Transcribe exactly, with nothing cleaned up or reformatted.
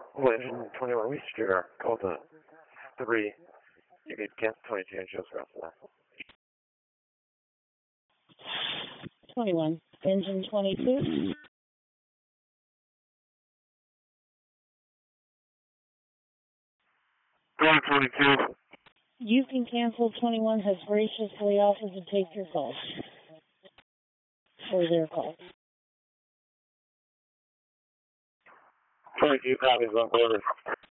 Well, engine twenty-one, we should our call to three. You could cancel twenty-two and just rest of that. twenty-one. Engine twenty-two. Going twenty-two. You can cancel twenty-one has graciously offered to take your call. Or their call. twenty-two copies on order.